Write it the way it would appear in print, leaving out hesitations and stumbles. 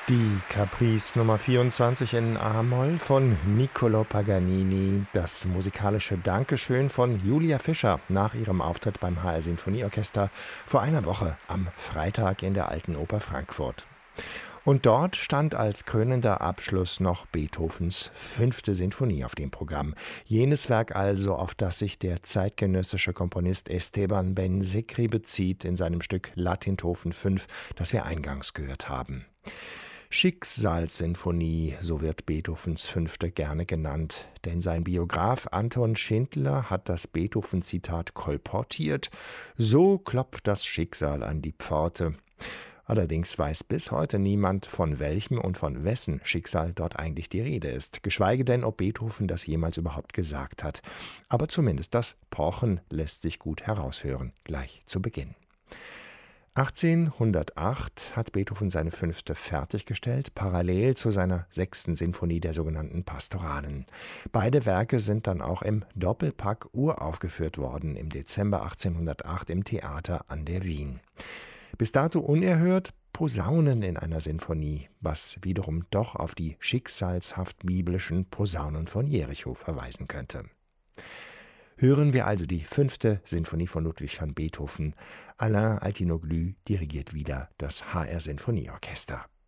Die Caprice Nummer 24 in A-Moll von Niccolò Paganini, das musikalische Dankeschön von Julia Fischer nach ihrem Auftritt beim HR Sinfonieorchester vor einer Woche am Freitag in der Alten Oper Frankfurt. Und dort stand als krönender Abschluss noch Beethovens 5. Sinfonie auf dem Programm. Jenes Werk also, auf das sich der zeitgenössische Komponist Esteban Ben-Sekri bezieht in seinem Stück La Tintofen 5, das wir eingangs gehört haben. Schicksalssinfonie, so wird Beethovens 5. gerne genannt, denn sein Biograf Anton Schindler hat das Beethoven-Zitat kolportiert: So klopft das Schicksal an die Pforte. Allerdings weiß bis heute niemand, von welchem und von wessen Schicksal dort eigentlich die Rede ist, geschweige denn, ob Beethoven das jemals überhaupt gesagt hat. Aber zumindest das Pochen lässt sich gut heraushören, gleich zu Beginn. 1808 hat Beethoven seine 5. fertiggestellt, parallel zu seiner 6. Sinfonie der sogenannten Pastoralen. Beide Werke sind dann auch im Doppelpack uraufgeführt worden im Dezember 1808 im Theater an der Wien. Bis dato unerhört Posaunen in einer Sinfonie, was wiederum doch auf die schicksalshaft biblischen Posaunen von Jericho verweisen könnte. Hören wir also die 5. Sinfonie von Ludwig van Beethoven. Alain Altinoglu dirigiert wieder das HR Sinfonieorchester.